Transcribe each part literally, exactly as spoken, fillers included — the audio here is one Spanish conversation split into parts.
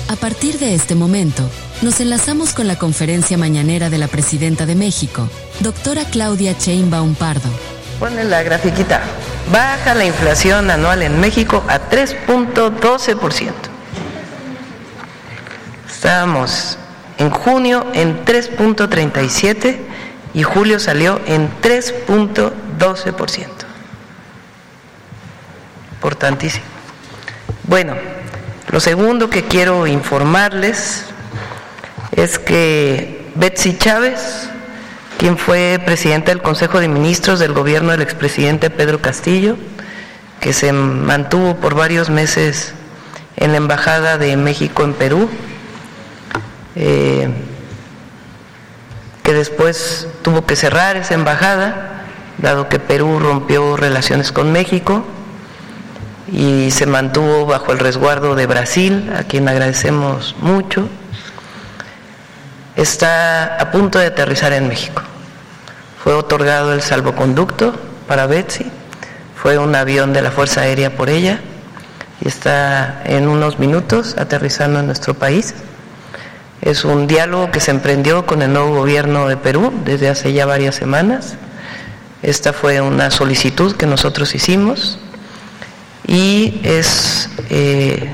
A partir de este momento, nos enlazamos con la conferencia mañanera de la Presidenta de México, doctora Claudia Sheinbaum Pardo. Pone la grafiquita. Baja la inflación anual en México a tres punto doce por ciento. Estábamos en junio en tres punto treinta y siete y julio salió en tres punto doce por ciento. Importantísimo. Bueno, lo segundo que quiero informarles es que Betsy Chávez, quien fue presidenta del Consejo de Ministros del gobierno del expresidente Pedro Castillo, que se mantuvo por varios meses en la Embajada de México en Perú, eh, que después tuvo que cerrar esa embajada, dado que Perú rompió relaciones con México, y se mantuvo bajo el resguardo de Brasil, a quien agradecemos mucho. Está a punto de aterrizar en México. Fue otorgado el salvoconducto para Betsy, fue un avión de la Fuerza Aérea por ella y está en unos minutos aterrizando en nuestro país. Es un diálogo que se emprendió con el nuevo gobierno de Perú desde hace ya varias semanas. Esta fue una solicitud que nosotros hicimos y es eh,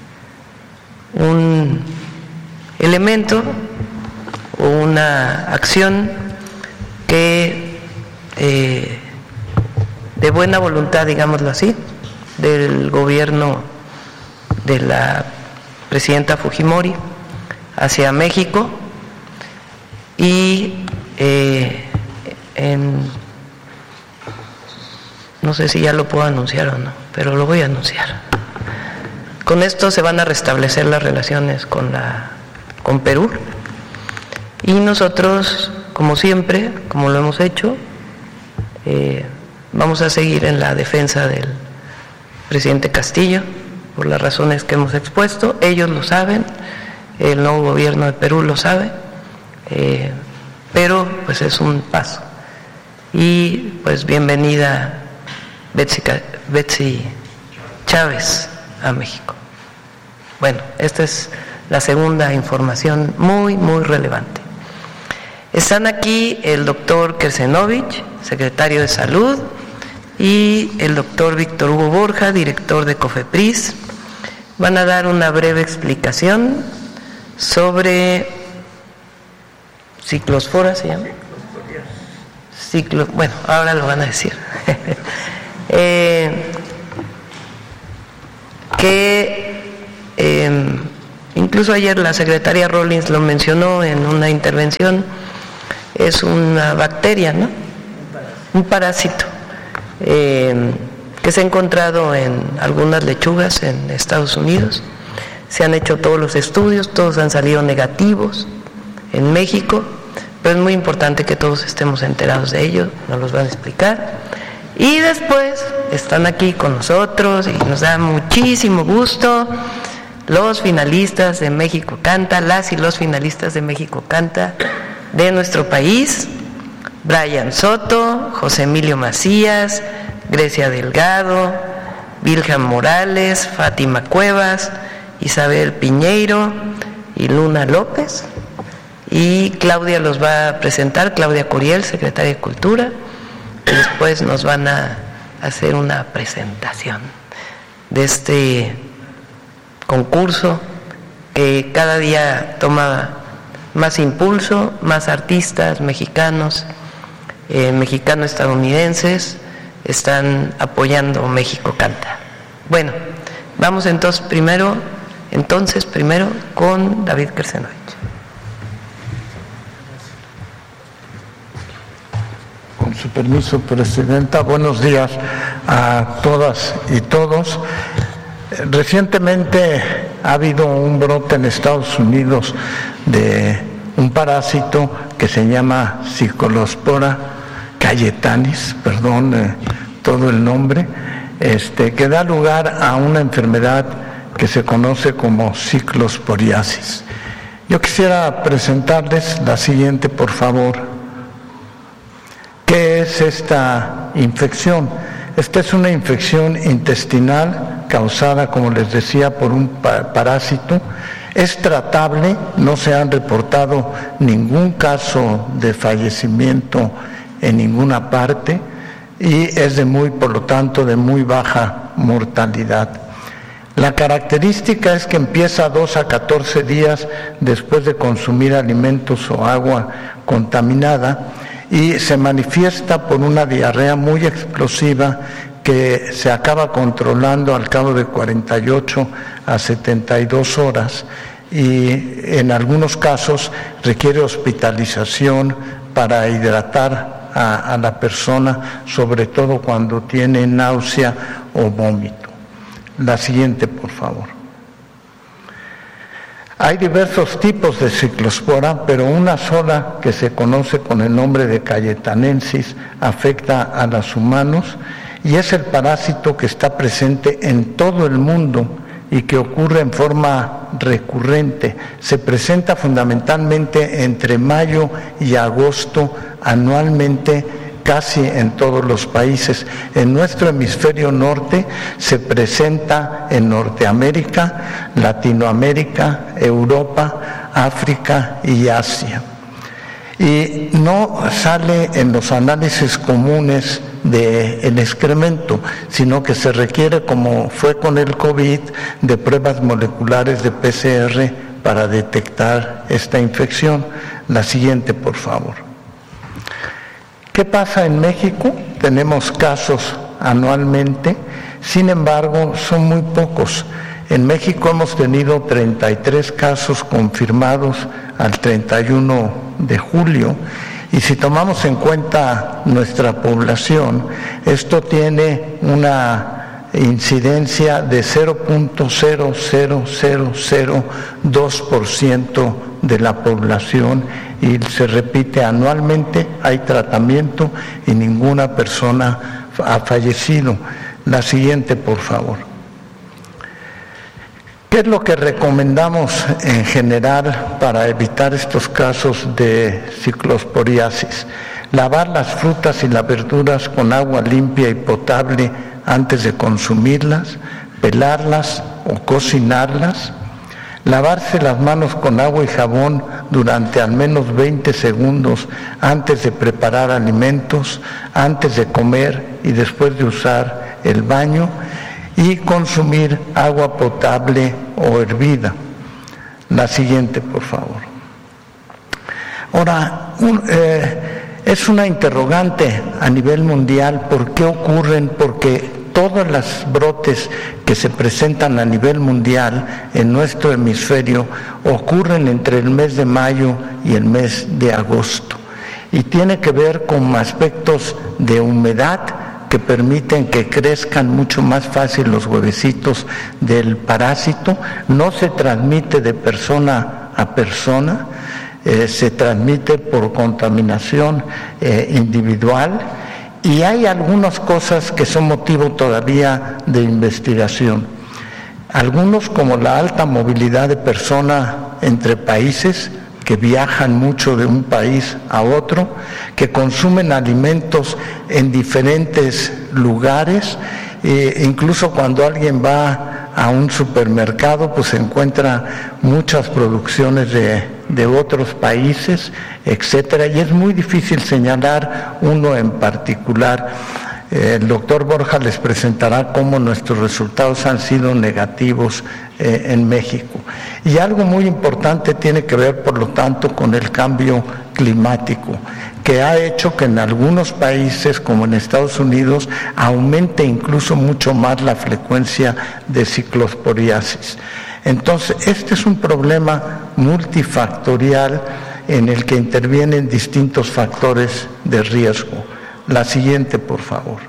un elemento o una acción que eh, de buena voluntad, digámoslo así, del gobierno de la presidenta Fujimori hacia México y eh, en, no sé si ya lo puedo anunciar o no, pero lo voy a anunciar. Con esto se van a restablecer las relaciones con la con Perú y nosotros, como siempre, como lo hemos hecho, eh, vamos a seguir en la defensa del presidente Castillo por las razones que hemos expuesto. Ellos lo saben, el nuevo gobierno de Perú lo sabe, eh, pero pues es un paso. Y pues bienvenida Betsy, Betsy Chávez a México. Bueno, esta es la segunda información muy, muy relevante. Están aquí el doctor Kersenovich, secretario de Salud, y el doctor Víctor Hugo Borja, director de COFEPRIS. Van a dar una breve explicación sobre ciclospora, ¿se llama? Ciclo, bueno, ahora lo van a decir. eh, que eh, incluso ayer la secretaria Rollins lo mencionó en una intervención, es una bacteria, ¿no? Un parásito eh, que se ha encontrado en algunas lechugas en Estados Unidos. Se han hecho todos los estudios, todos han salido negativos en México, pero es muy importante que todos estemos enterados de ello, nos los van a explicar. Y después están aquí con nosotros y nos da muchísimo gusto los finalistas de México Canta, las y los finalistas de México Canta de nuestro país: Brian Soto, José Emilio Macías, Grecia Delgado, Vilja Morales, Fátima Cuevas, Isabel Piñeiro y Luna López. Y Claudia los va a presentar, Claudia Curiel, secretaria de Cultura, y después nos van a hacer una presentación de este concurso que cada día toma más impulso, más artistas mexicanos, eh, mexicano-estadounidenses están apoyando México Canta. Bueno, vamos entonces primero, entonces primero con David Kersenovich. Con su permiso, Presidenta, buenos días a todas y todos. Recientemente ha habido un brote en Estados Unidos de un parásito que se llama Ciclospora cayetanis, perdón eh, todo el nombre, este, que da lugar a una enfermedad que se conoce como ciclosporiasis. Yo quisiera presentarles la siguiente, por favor. ¿Qué es esta infección? Esta es una infección intestinal causada, como les decía, por un parásito. Es tratable, no se han reportado ningún caso de fallecimiento en ninguna parte y es de muy, por lo tanto, de muy baja mortalidad. La característica es que empieza dos a catorce días después de consumir alimentos o agua contaminada y se manifiesta por una diarrea muy explosiva que se acaba controlando al cabo de cuarenta y ocho a setenta y dos horas y en algunos casos requiere hospitalización para hidratar a, a la persona, sobre todo cuando tiene náusea o vómito. La siguiente, por favor. Hay diversos tipos de ciclospora, pero una sola que se conoce con el nombre de cayetanensis afecta a los humanos y es el parásito que está presente en todo el mundo y que ocurre en forma recurrente. Se presenta fundamentalmente entre mayo y agosto anualmente casi en todos los países. En nuestro hemisferio norte se presenta en Norteamérica, Latinoamérica, Europa, África y Asia. Y no sale en los análisis comunes del excremento, sino que se requiere, como fue con el COVID, de pruebas moleculares de P C R para detectar esta infección. La siguiente, por favor. ¿Qué pasa en México? Tenemos casos anualmente, sin embargo, son muy pocos. En México hemos tenido treinta y tres casos confirmados al treinta y uno de julio, y si tomamos en cuenta nuestra población, esto tiene una incidencia de cero punto cero cero cero cero dos por ciento de la población y se repite anualmente, hay tratamiento y ninguna persona ha fallecido. La siguiente, por favor. ¿Qué es lo que recomendamos en general para evitar estos casos de ciclosporiasis? Lavar las frutas y las verduras con agua limpia y potable antes de consumirlas, pelarlas o cocinarlas, lavarse las manos con agua y jabón durante al menos veinte segundos antes de preparar alimentos, antes de comer y después de usar el baño, y consumir agua potable o hervida. La siguiente, por favor. Ahora, un, eh, es una interrogante a nivel mundial por qué ocurren, porque todos los brotes que se presentan a nivel mundial en nuestro hemisferio ocurren entre el mes de mayo y el mes de agosto. Y tiene que ver con aspectos de humedad que permiten que crezcan mucho más fácil los huevecitos del parásito. No se transmite de persona a persona, eh, se transmite por contaminación eh, individual, y hay algunas cosas que son motivo todavía de investigación. Algunos, como la alta movilidad de personas entre países, que viajan mucho de un país a otro, que consumen alimentos en diferentes lugares, e incluso cuando alguien va a un supermercado, pues encuentra muchas producciones de, de otros países, etcétera, y es muy difícil señalar uno en particular. El doctor Borja les presentará cómo nuestros resultados han sido negativos eh, en México. Y algo muy importante tiene que ver, por lo tanto, con el cambio climático, que ha hecho que en algunos países, como en Estados Unidos, aumente incluso mucho más la frecuencia de ciclosporiasis. Entonces, este es un problema multifactorial en el que intervienen distintos factores de riesgo. La siguiente, por favor.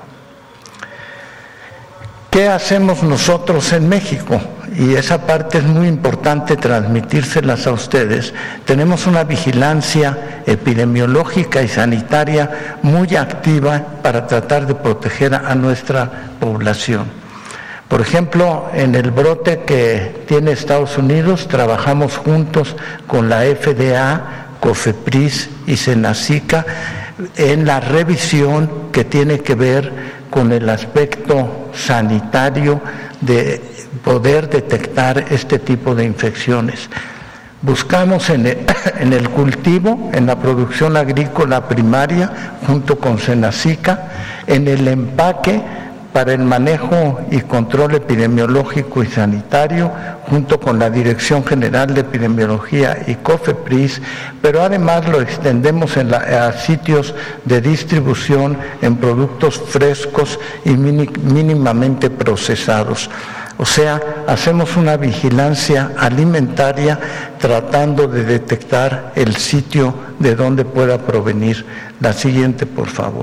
¿Qué hacemos nosotros en México? Y esa parte es muy importante transmitírselas a ustedes. Tenemos una vigilancia epidemiológica y sanitaria muy activa para tratar de proteger a nuestra población. Por ejemplo, en el brote que tiene Estados Unidos, trabajamos juntos con la F D A, COFEPRIS y SENACICA en la revisión que tiene que ver con el aspecto sanitario de poder detectar este tipo de infecciones. Buscamos en el, en el cultivo, en la producción agrícola primaria, junto con Senacica, en el empaque para el manejo y control epidemiológico y sanitario, junto con la Dirección General de Epidemiología y COFEPRIS, pero además lo extendemos en la, a sitios de distribución en productos frescos y mini, mínimamente procesados. O sea, hacemos una vigilancia alimentaria tratando de detectar el sitio de donde pueda provenir. La siguiente, por favor.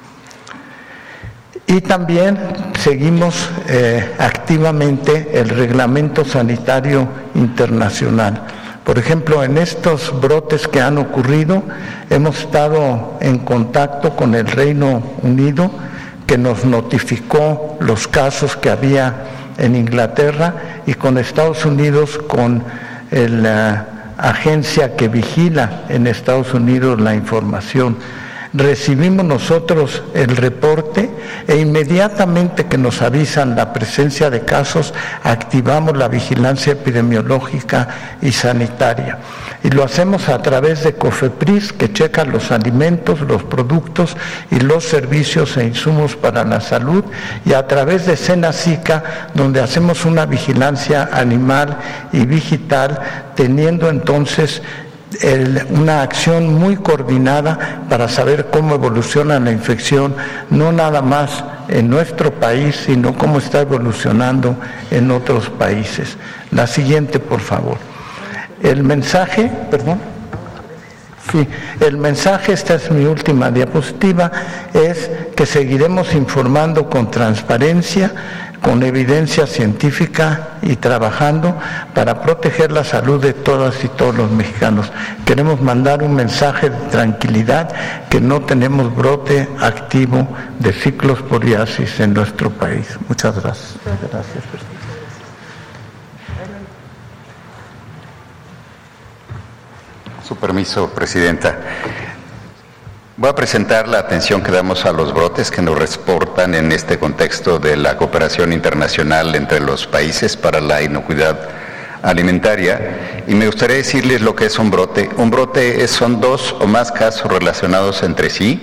Y también seguimos eh, activamente el Reglamento Sanitario Internacional. Por ejemplo, en estos brotes que han ocurrido, hemos estado en contacto con el Reino Unido, que nos notificó los casos que había en Inglaterra, y con Estados Unidos, con la agencia que vigila en Estados Unidos la información. Recibimos nosotros el reporte e inmediatamente que nos avisan la presencia de casos, activamos la vigilancia epidemiológica y sanitaria. Y lo hacemos a través de COFEPRIS, que checa los alimentos, los productos y los servicios e insumos para la salud, y a través de Senacica, donde hacemos una vigilancia animal y digital, teniendo entonces El, una acción muy coordinada para saber cómo evoluciona la infección, no nada más en nuestro país, sino cómo está evolucionando en otros países. La siguiente, por favor. El mensaje, perdón. Sí, el mensaje, esta es mi última diapositiva, es que seguiremos informando con transparencia, con evidencia científica y trabajando para proteger la salud de todas y todos los mexicanos. Queremos mandar un mensaje de tranquilidad, que no tenemos brote activo de ciclosporiasis en nuestro país. Muchas gracias. Gracias. Su permiso, Presidenta. Voy a presentar la atención que damos a los brotes que nos reportan en este contexto de la cooperación internacional entre los países para la inocuidad alimentaria, y me gustaría decirles lo que es un brote. Un brote es, son dos o más casos relacionados entre sí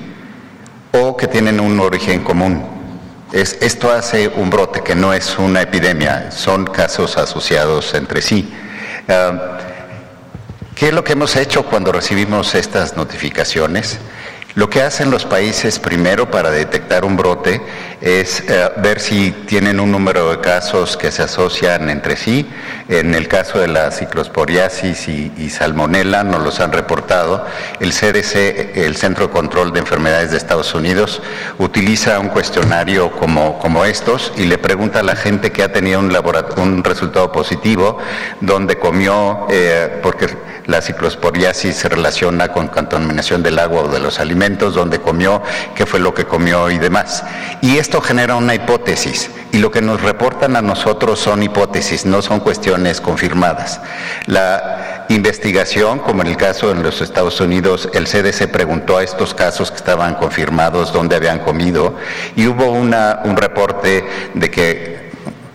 o que tienen un origen común. Es, esto hace un brote, que no es una epidemia, son casos asociados entre sí. Uh, ¿Qué es lo que hemos hecho cuando recibimos estas notificaciones? Lo que hacen los países primero para detectar un brote es eh, ver si tienen un número de casos que se asocian entre sí. En el caso de la ciclosporiasis y, y salmonela nos los han reportado. El C D C, el Centro de Control de Enfermedades de Estados Unidos, utiliza un cuestionario como, como estos y le pregunta a la gente que ha tenido un, un resultado positivo, donde comió, eh, porque la ciclosporiasis se relaciona con contaminación del agua o de los alimentos, donde comió, qué fue lo que comió y demás. Y esto genera una hipótesis, y lo que nos reportan a nosotros son hipótesis, no son cuestiones confirmadas. La investigación, como en el caso de los Estados Unidos, el C D C preguntó a estos casos que estaban confirmados dónde habían comido, y hubo una, un reporte de que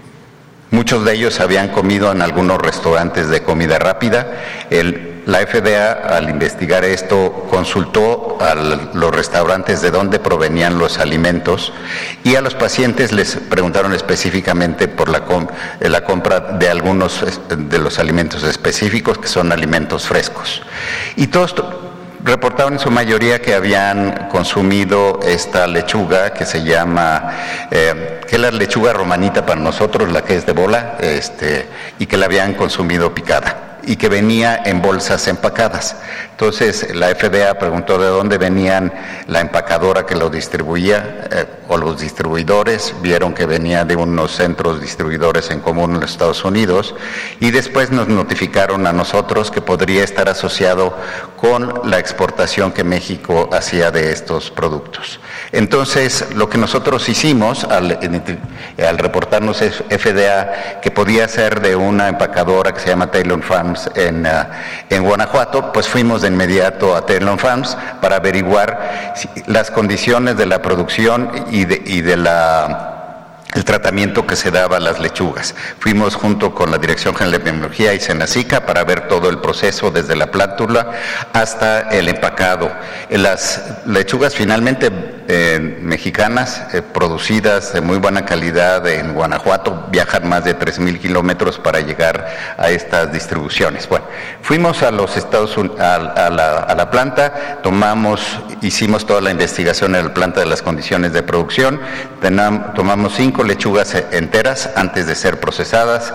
muchos de ellos habían comido en algunos restaurantes de comida rápida. El, la F D A, al investigar esto, consultó a los restaurantes de dónde provenían los alimentos, y a los pacientes les preguntaron específicamente por la, com la compra de algunos de los alimentos específicos, que son alimentos frescos. Y todos reportaron en su mayoría que habían consumido esta lechuga que se llama, eh, que es la lechuga romanita para nosotros, la que es de bola, este, y que la habían consumido picada, y que venía en bolsas empacadas. Entonces la F D A preguntó de dónde venían la empacadora que lo distribuía, eh, o los distribuidores, vieron que venía de unos centros distribuidores en común en los Estados Unidos, y después nos notificaron a nosotros que podría estar asociado con la exportación que México hacía de estos productos. Entonces, lo que nosotros hicimos al, al reportarnos F D A que podía ser de una empacadora que se llama Taylor Farms en, uh, en Guanajuato, pues fuimos de inmediato a Taylor Farms para averiguar si, las condiciones de la producción y de, y de la el tratamiento que se daba a las lechugas. Fuimos junto con la Dirección General de Epidemiología y Senacica para ver todo el proceso desde la plántula hasta el empacado. Las lechugas finalmente eh, mexicanas, eh, producidas de muy buena calidad en Guanajuato, viajan más de tres mil kilómetros para llegar a estas distribuciones. Bueno, fuimos a los Estados Unidos, a, a, la, a la planta, tomamos, hicimos toda la investigación en la planta de las condiciones de producción, tenam, tomamos cinco lechugas enteras antes de ser procesadas,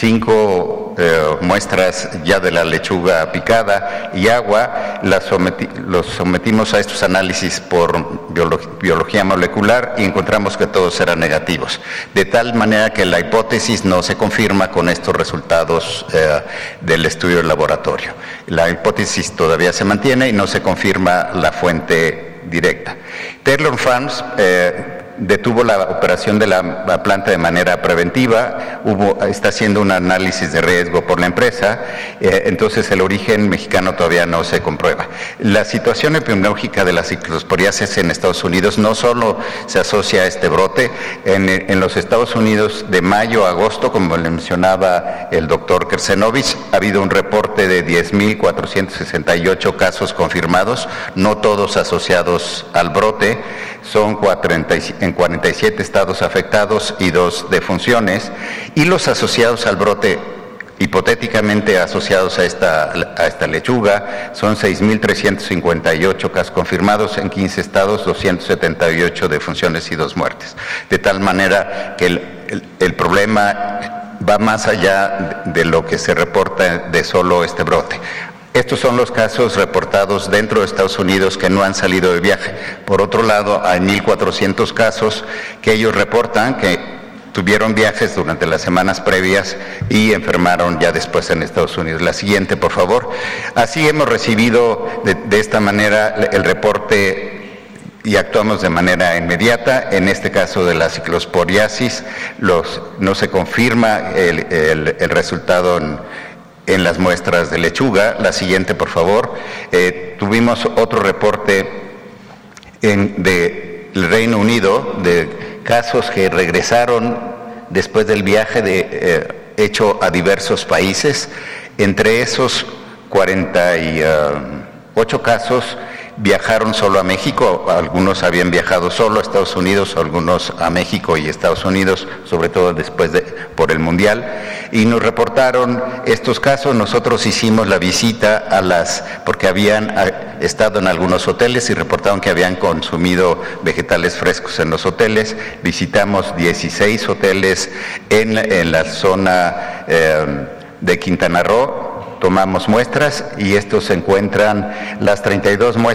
cinco eh, muestras ya de la lechuga picada y agua, las someti, los sometimos a estos análisis por biología, biología molecular y encontramos que todos eran negativos, de tal manera que la hipótesis no se confirma con estos resultados eh, del estudio del laboratorio. La hipótesis todavía se mantiene y no se confirma la fuente directa. Taylor Farms eh, detuvo la operación de la, la planta de manera preventiva, hubo, está haciendo un análisis de riesgo por la empresa, eh, entonces el origen mexicano todavía no se comprueba. La situación epidemiológica de la ciclosporiasis en Estados Unidos no solo se asocia a este brote, en, en los Estados Unidos de mayo a agosto, como le mencionaba el doctor Kersenovich, ha habido un reporte de diez mil cuatrocientos sesenta y ocho casos confirmados, no todos asociados al brote, son cuarenta y, en cuarenta y siete estados afectados y dos defunciones, y los asociados al brote, hipotéticamente asociados a esta, a esta lechuga, son seis mil trescientos cincuenta y ocho casos confirmados en quince estados, doscientas setenta y ocho defunciones y dos muertes. De tal manera que el, el, el problema va más allá de lo que se reporta de solo este brote. Estos son los casos reportados dentro de Estados Unidos que no han salido de viaje. Por otro lado, hay mil cuatrocientos casos que ellos reportan que tuvieron viajes durante las semanas previas y enfermaron ya después en Estados Unidos. La siguiente, por favor. Así hemos recibido de, de esta manera el reporte y actuamos de manera inmediata. En este caso de la ciclosporiasis, los, no se confirma el, el, el resultado en, en las muestras de lechuga. La siguiente, por favor. Eh, tuvimos otro reporte en, de el Reino Unido de casos que regresaron después del viaje de, eh, hecho a diversos países. Entre esos cuarenta y ocho casos viajaron solo a México, algunos habían viajado solo a Estados Unidos, algunos a México y Estados Unidos, sobre todo después de por el Mundial, y nos reportaron estos casos. Nosotros hicimos la visita a las, porque habían estado en algunos hoteles y reportaron que habían consumido vegetales frescos en los hoteles. Visitamos dieciséis hoteles en, en la zona eh, de Quintana Roo, tomamos muestras y estos se encuentran, las treinta y dos muestras